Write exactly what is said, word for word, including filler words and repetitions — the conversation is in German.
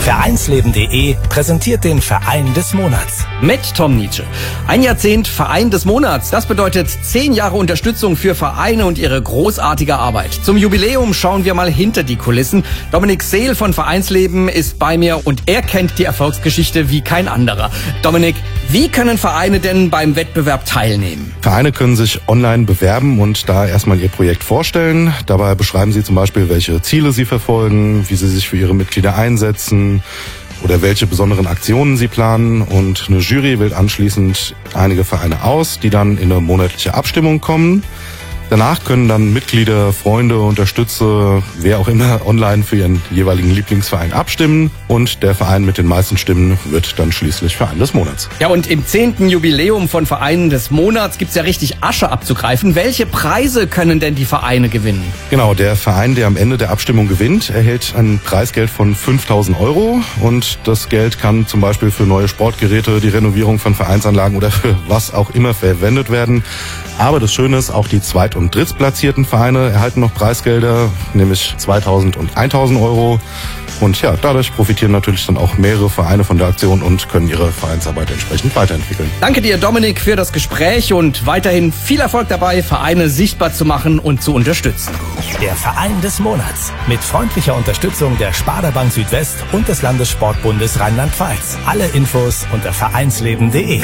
Vereinsleben punkt de präsentiert den Verein des Monats. Mit Tom Nietzsche. Ein Jahrzehnt Verein des Monats. Das bedeutet zehn Jahre Unterstützung für Vereine und ihre großartige Arbeit. Zum Jubiläum schauen wir mal hinter die Kulissen. Dominik Seel von Vereinsleben ist bei mir und er kennt die Erfolgsgeschichte wie kein anderer. Dominik, wie können Vereine denn beim Wettbewerb teilnehmen? Vereine können sich online bewerben und da erstmal ihr Projekt vorstellen. Dabei beschreiben sie zum Beispiel, welche Ziele sie verfolgen, wie sie sich für ihre Mitglieder einsetzen oder welche besonderen Aktionen sie planen. Und eine Jury wählt anschließend einige Vereine aus, die dann in eine monatliche Abstimmung kommen. Danach können dann Mitglieder, Freunde, Unterstützer, wer auch immer, online für ihren jeweiligen Lieblingsverein abstimmen. Und der Verein mit den meisten Stimmen wird dann schließlich Verein des Monats. Ja, und im zehnten Jubiläum von Vereinen des Monats gibt's ja richtig Asche abzugreifen. Welche Preise können denn die Vereine gewinnen? Genau, der Verein, der am Ende der Abstimmung gewinnt, erhält ein Preisgeld von fünftausend Euro. Und das Geld kann zum Beispiel für neue Sportgeräte, die Renovierung von Vereinsanlagen oder für was auch immer verwendet werden. Aber das Schöne ist, auch die Zweit- und Drittplatzierten Vereine erhalten noch Preisgelder, nämlich zweitausend und eintausend Euro. Und ja, dadurch profitieren natürlich dann auch mehrere Vereine von der Aktion und können ihre Vereinsarbeit entsprechend weiterentwickeln. Danke dir, Dominik, für das Gespräch und weiterhin viel Erfolg dabei, Vereine sichtbar zu machen und zu unterstützen. Der Verein des Monats mit freundlicher Unterstützung der Sparda Bank Südwest und des Landessportbundes Rheinland-Pfalz. Alle Infos unter vereinsleben punkt de.